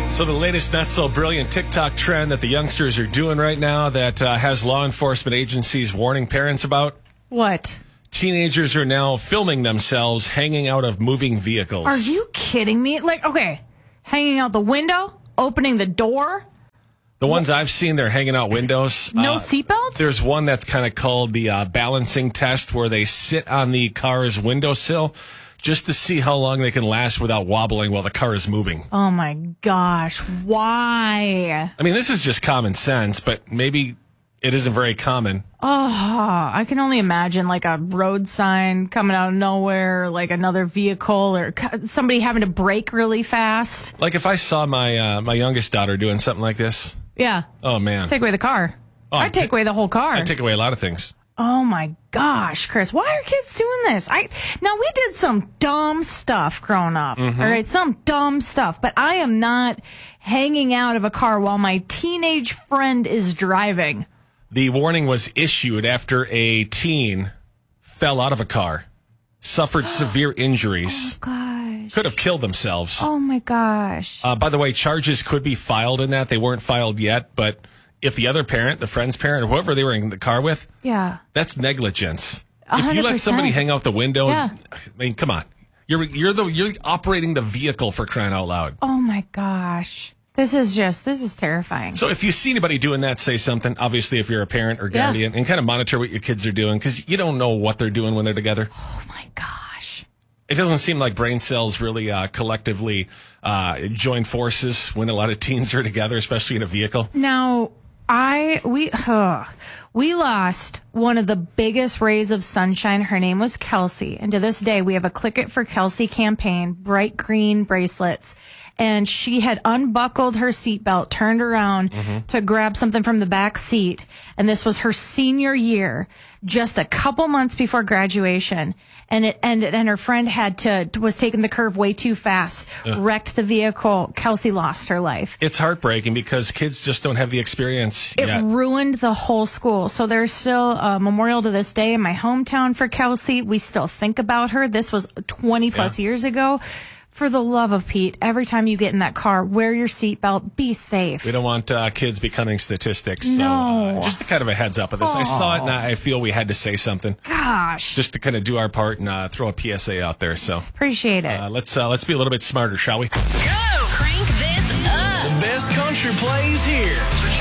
So the latest not-so-brilliant TikTok trend that the youngsters are doing right now that has law enforcement agencies warning parents about? What? Teenagers are now filming themselves hanging out of moving vehicles. Are you kidding me? Like, okay, hanging out the window, opening the door. The ones I've seen, they're hanging out windows. No seatbelt? There's one that's kind of called the balancing test, where they sit on the car's windowsill just to see how long they can last without wobbling while the car is moving. Oh, my gosh. Why? I mean, this is just common sense, but maybe it isn't very common. Oh, I can only imagine like a road sign coming out of nowhere, like another vehicle, or somebody having to brake really fast. Like if I saw my youngest daughter doing something like this. Yeah. Oh, man. Take away the car. I'd take away the whole car. I'd take away a lot of things. Oh, my gosh, Chris. Why are kids doing this? Now, we did some dumb stuff growing up. Mm-hmm. All right, some dumb stuff. But I am not hanging out of a car while my teenage friend is driving. The warning was issued after a teen fell out of a car, suffered severe injuries. Oh, gosh. Could have killed themselves. Oh, my gosh. By the way, charges could be filed in that. They weren't filed yet, but if the other parent, the friend's parent, or whoever they were in the car with, yeah, that's negligence. 100%. If you let somebody hang out the window, yeah. I mean, come on. You're operating the vehicle, for crying out loud. Oh, my gosh. This is terrifying. So if you see anybody doing that, say something. Obviously, if you're a parent or guardian, and kind of monitor what your kids are doing, because you don't know what they're doing when they're together. Oh, my gosh. It doesn't seem like brain cells really collectively join forces when a lot of teens are together, especially in a vehicle. Now, we lost one of the biggest rays of sunshine. Her name was Kelsey. And to this day, we have a Click It for Kelsey campaign, bright green bracelets. And she had unbuckled her seatbelt, turned around to grab something from the back seat. And this was her senior year, just a couple months before graduation. And it ended, and her friend was taking the curve way too fast, wrecked the vehicle. Kelsey lost her life. It's heartbreaking because kids just don't have the experience yet. It ruined the whole school. So there's still a memorial to this day in my hometown for Kelsey. We still think about her. This was 20 plus years ago. For the love of Pete, every time you get in that car, wear your seatbelt, be safe. We don't want kids becoming statistics. No. So just kind of a heads up of this. I saw it and I feel we had to say something. Gosh. Just to kind of do our part and throw a PSA out there. So appreciate it. Let's be a little bit smarter, shall we? Go! Crank this up! The best country plays here.